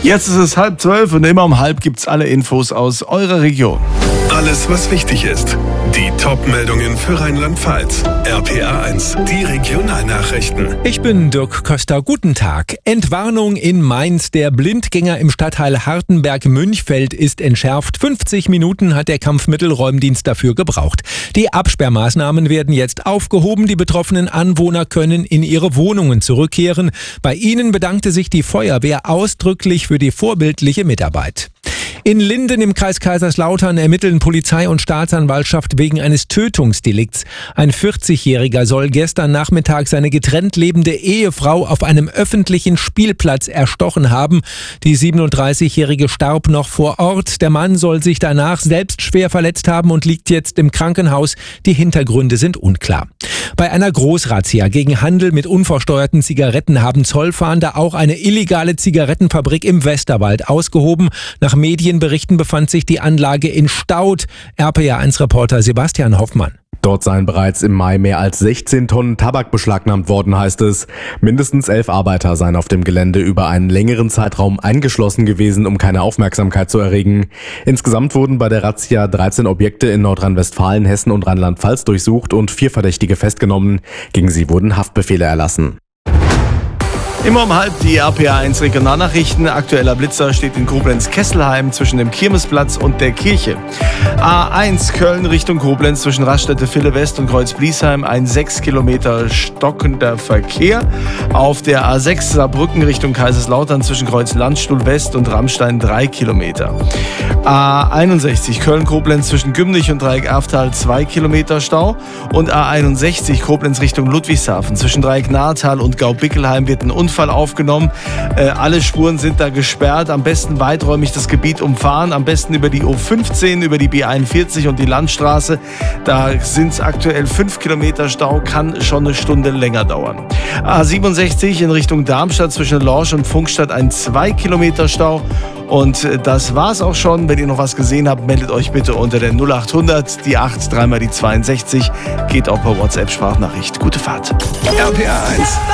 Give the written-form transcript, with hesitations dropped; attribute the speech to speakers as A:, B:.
A: Jetzt ist es 11:30 und immer um halb gibt's alle Infos aus eurer Region.
B: Alles, was wichtig ist. Die Top-Meldungen für Rheinland-Pfalz. RPA 1, die Regionalnachrichten.
C: Ich bin Dirk Köster. Guten Tag. Entwarnung in Mainz. Der Blindgänger im Stadtteil Hartenberg-Münchfeld ist entschärft. 50 Minuten hat der Kampfmittelräumdienst dafür gebraucht. Die Absperrmaßnahmen werden jetzt aufgehoben. Die betroffenen Anwohner können in ihre Wohnungen zurückkehren. Bei ihnen bedankte sich die Feuerwehr ausdrücklich für die vorbildliche Mitarbeit. In Linden im Kreis Kaiserslautern ermitteln Polizei und Staatsanwaltschaft wegen eines Tötungsdelikts. Ein 40-Jähriger soll gestern Nachmittag seine getrennt lebende Ehefrau auf einem öffentlichen Spielplatz erstochen haben. Die 37-Jährige starb noch vor Ort. Der Mann soll sich danach selbst schwer verletzt haben und liegt jetzt im Krankenhaus. Die Hintergründe sind unklar. Bei einer Großrazzia gegen Handel mit unversteuerten Zigaretten haben Zollfahnder auch eine illegale Zigarettenfabrik im Westerwald ausgehoben. Nach Medienberichten befand sich die Anlage in Staudt. RPA1-Reporter Sebastian Hoffmann.
D: Dort seien bereits im Mai mehr als 16 Tonnen Tabak beschlagnahmt worden, heißt es. Mindestens 11 Arbeiter seien auf dem Gelände über einen längeren Zeitraum eingeschlossen gewesen, um keine Aufmerksamkeit zu erregen. Insgesamt wurden bei der Razzia 13 Objekte in Nordrhein-Westfalen, Hessen und Rheinland-Pfalz durchsucht und 4 Verdächtige festgenommen. Gegen sie wurden Haftbefehle erlassen.
A: Immer um halb die RPA 1 Regionalnachrichten. Aktueller Blitzer steht in Koblenz-Kesselheim zwischen dem Kirmesplatz und der Kirche. A1 Köln Richtung Koblenz zwischen Raststätte-Ville West und Kreuz-Bliesheim ein 6 Kilometer stockender Verkehr. Auf der A6 Saarbrücken Richtung Kaiserslautern zwischen Kreuz-Landstuhl West und Rammstein 3 Kilometer. A61 Köln-Koblenz zwischen Gümnich und Dreieck-Erftal 2 Kilometer Stau. Und A61 Koblenz Richtung Ludwigshafen zwischen Dreieck-Nahetal und Gaubickelheim wird ein Unfall aufgenommen. Alle Spuren sind da gesperrt. Am besten weiträumig das Gebiet umfahren. Am besten über die O15, über die B41 und die Landstraße. Da sind es aktuell 5 Kilometer Stau. Kann schon eine Stunde länger dauern. A67 in Richtung Darmstadt zwischen Lorsch und Funkstadt ein 2 Kilometer Stau. Und das war's auch schon. Wenn ihr noch was gesehen habt, meldet euch bitte unter der 0800, die 8, 3 mal die 62. Geht auch per WhatsApp-Sprachnachricht. Gute Fahrt.
B: RPA 1.